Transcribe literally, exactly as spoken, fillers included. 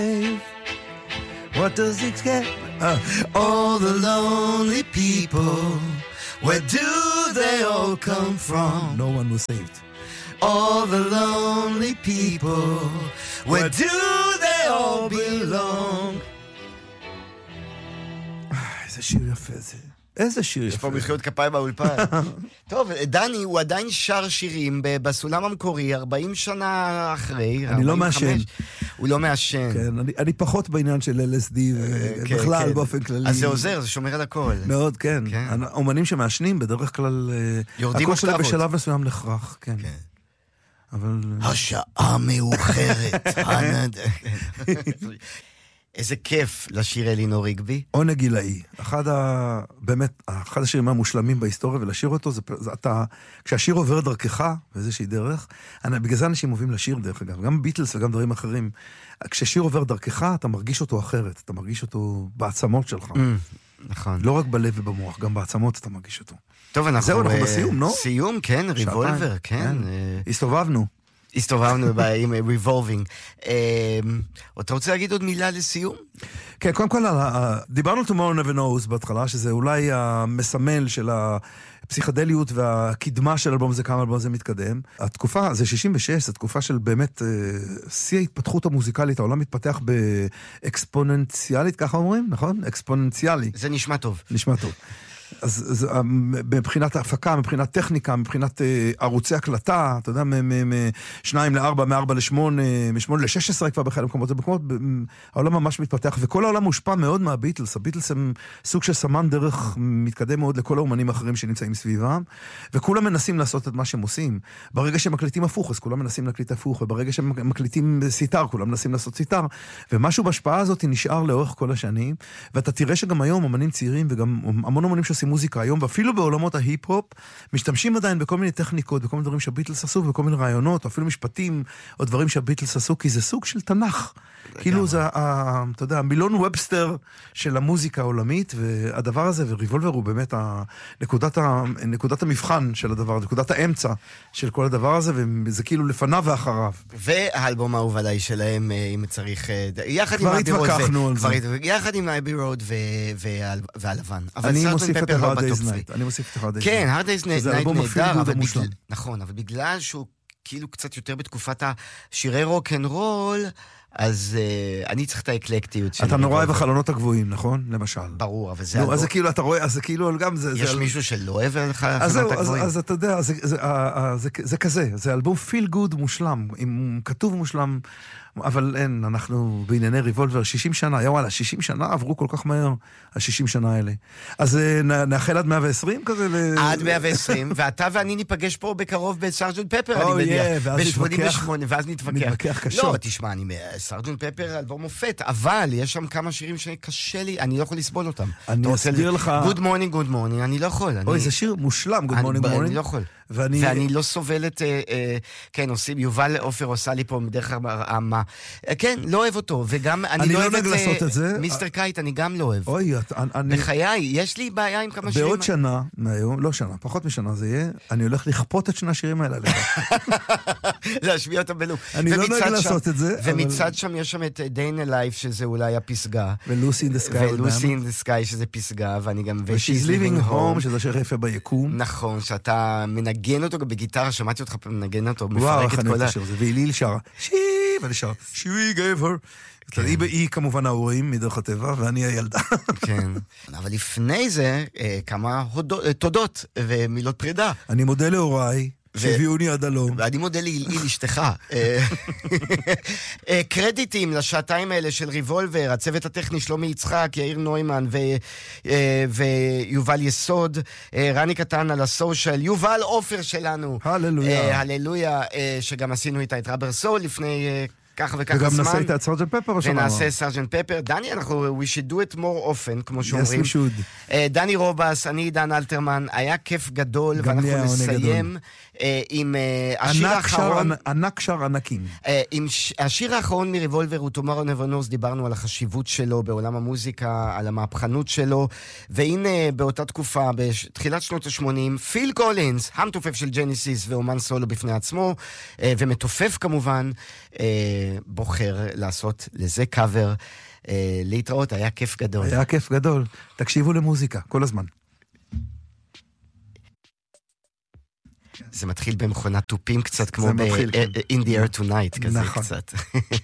What does it get? Uh, all the lonely people, where do they all come from? No one was saved. All the lonely people, where do they all belong? איזה שיר יפה זה. איזה שיר יפה. יש פה מחיאות כפיים באולפן. טוב, דני הוא עדיין שר שירים בסולם המקורי, ארבעים שנה אחרי. אני לא מעשן. הוא לא מעשן. כן, אני, אני פחות בעניין של אל אס די, ובכלל, כן, באופן כללי. אז זה עוזר, זה שומר על הכל. מאוד, כן. כן. האומנים שמעשנים, בדרך כלל, הכל שלה בשלב מסוים נחרך, כן. כן. אבל... השעה מאוחרת. איזה כיף לשיר אלינור ריגבי. עונג גילאי. אחד ה... באמת, אחד השירים המושלמים בהיסטוריה, ולשיר אותו, זה, זה אתה... כשהשיר עובר דרכך, באיזושהי דרך, אני, בגלל זה אנשים אוהבים לשיר דרך אגב, גם ביטלס וגם דברים אחרים, כששיר עובר דרכך, אתה מרגיש אותו אחרת, אתה מרגיש אותו בעצמות שלך. Mm, נכון. לא רק בלב ובמוח, גם בעצמות אתה מרגיש אותו. טוב, אנחנו... זהו, אנחנו בסיום, לא? סיום, כן, ריבולבר, כן. הסתובבנו. הסתובבנו עם ריבולבינג. אתה רוצה להגיד עוד מילה לסיום? כן, קודם כל, דיברנו Tomorrow Never Knows בהתחלה, שזה אולי המסמל של הפסיכדליות והקדמה של אלבום זה, כמה אלבום זה מתקדם. התקופה, זה שישים ושש, זו תקופה של באמת שיא ההתפתחות המוזיקלית, העולם מתפתח באקספוננציאלית, ככה אומרים, נכון? אקספוננציאלי. זה נשמע טוב. נשמע טוב. אז, אז מבחינת ההפקה, מבחינת טכניקה, מבחינת אה, ערוצי הקלטה, אתה יודע, משניים לארבע, מארבע לשמונה, משמונה לשש עשרה כבר בחלק מקומות, זה מקומות, העולם ממש מתפתח, וכל העולם מושפע מאוד מהביטלס, הביטלס הם סוג של סמן דרך מתקדם מאוד לכל האומנים האחרים שנמצאים סביבם, וכולם מנסים לעשות את מה שהם עושים. ברגע שהם מקליטים הפוך, אז כולם מנסים להקליט הפוך, וברגע שהם מקליטים סיטר, כולם מנסים לעשות סיטר, ומשהו בהשפעה הזאת נשאר לאורך כל השנים, ואתה תראה שגם היום אומנים צעירים, וגם המון אומנים שעושים מוזיקה היום, ואפילו בעולמות ההיפ-הופ, משתמשים עדיין בכל מיני טכניקות, בכל מיני דברים שהביטלס עשו, בכל מיני רעיונות, או אפילו משפטים, או דברים שהביטלס עשו, כי זה סוג של תנ"ך. כאילו זה, אתה יודע, מילון ובסטר של המוזיקה העולמית, והדבר הזה, וריבולבר הוא באמת נקודת המבחן של הדבר, נקודת האמצע של כל הדבר הזה, וזה כאילו לפניו ואחריו. והאלבום האהוב עליי שלהם, אם צריך, יחד עם כבר התווכחנו על זה. יחד עם אייבי רוד והלבן. אני מוסיף את ה-Hard Day's Night. אני מוסיף את ה-Hard Day's Night. כן, Hard Day's Night נהדר, נכון, אבל בגלל שהוא כאילו קצת יותר בתקופת השירי רוק אנד רול, אז uh, אני צריך את האקלקטיות שלי. אתה נורא אוהב החלונות הגבוהים, נכון? למשל. ברור, אבל זה... נו, אז זה כאילו, אתה רואה, אז זה כאילו גם זה... יש זה מישהו שלא אוהב לך החלונות הגבוהים? אז אתה יודע, זה, זה, זה, זה כזה, זה אלבום פיל גוד מושלם, עם כתוב מושלם, אבל אין, אנחנו בענייני ריבולבר, שישים שנה, יא וואלה, שישים שנה עברו כל כך מהר, ה-שישים שנה האלה. אז נאחל עד מאה ועשרים כזה? עד מאה ועשרים, ואתה ואני ניפגש פה בקרוב בסרג'נט פפר, אני מניח. ב-שמונים ושמונה, ואז נתווכח. נתווכח קשות. לא, תשמע, אני סרג'נט פפר אלבום מופת, אבל יש שם כמה שירים שקשה לי, אני לא יכול לסבול אותם. אני אסביר לך... Good morning, good morning, אני לא יכול. אוי, זה שיר מושלם, Good morning, good morning. אני לא יכול. ואני... ואני לא סובלת, אה, אה, כן, עושים, יובל אופר עושה לי פה מדרך הרמה, אה, כן, לא אוהב אותו, וגם אני, אני לא אוהב לא את, את זה. מיסטר קייט, אני גם לא אוהב. אוי, אני... בחיי, יש לי בעיה עם כמה שירים... בעוד שנה, מהיום, לא שנה, פחות משנה זה יהיה, אני הולך לכפות את שני השירים האלה עליך. להשמיע אותם בלום. אני לא נוהג לעשות את זה. ומצד אבל... שם יש שם את Day in a Life, שזה אולי הפסגה. ו-Lucy in the Sky. ו-Lucy in the Sky, שזה פסגה, ואני גם... ו-She's Living Home, שזה שיר יפה ביקום. נכון, שאתה מנגן אותו בגיטרה, שמעתי אותך מנגן אותו, וואו, איך אני אוהב את השיר הזה. והיליל שר, שי, ואני שר, she gave her. היא כמובן ההורים מדרך הטבע, ואני הילדה. כן. אבל לפני זה, כמה תודות ומילות פרידה. אני מודה להוריי, שהביאוני עד הלום. ואני מודה לאיל אשתך. קרדיטים לשעתיים האלה של ריבולבר, הצוות הטכני שלומי יצחק, יאיר נוימן ויובל יסוד, רני קטן על הסושיאל, יובל אופר שלנו. הללויה. הללויה, שגם עשינו איתה את רבר סול לפני... ככה וככה וגם זמן. נעשה איתה את סרג'נט פפר. ונעשה סרג'נט פפר. דני, אנחנו, we should do it more often, כמו שאומרים. Yes, we should. דני רובס, אני עידן אלתרמן, היה כיף גדול, ואנחנו נסיים עם השיר האחרון. ענק שר ענקים. עם השיר האחרון מריבולבר הוא Tomorrow Never Knows, דיברנו על החשיבות שלו בעולם המוזיקה, על המהפכנות שלו, והנה באותה תקופה, בתחילת שנות ה-שמונים, פיל קולינס, המתופף של ג'ניסיס ואומן סולו בפני עצמו, ומתופף כמובן, בוחר לעשות לזה קאבר. להתראות, היה כיף גדול. היה כיף גדול. תקשיבו למוזיקה, כל הזמן. זה מתחיל במכונת טופים קצת, כמו ב-In the Air Tonight, כזה קצת.